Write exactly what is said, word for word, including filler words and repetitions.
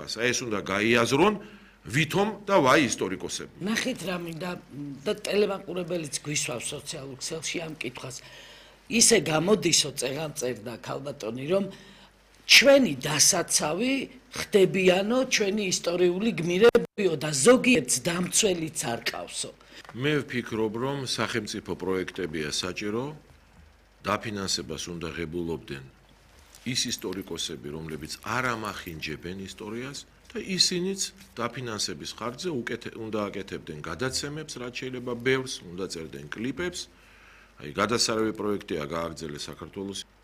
ხმას. აი ეს უნდა გაიაზრონ ვითომ და ვაი ისტორიკოსები. ნახეთ რა მინდა და ტელემაყურებელიც გვისვავს სოციალურ ქსელში ამ კითხვას. ისე გამოდისო წეღამწერდა ქალბატონი, რომ ჩვენი დასაცავი ხდებიანო, ჩვენი ისტორიული გმირებიო და ზოგიერთს დამცველიც არ ყავსო. მე ვფიქრობ, რომ სახელმწიფო პროექტებია საჭირო, დაფინანსებას უნდა ღებულობდნენ ის ისტორიკოსები, რომლებიც არ ამახინჯებენ ისტორიას და ისინიც დაფინანსების ხარჯზე უნდა აკეთებდნენ გადაცემებს, რაც შეიძლება ბევრს, უნდა წერდნენ კლიპებს. აი გადასარევი პროექტია გააგრძელეს საქართველოს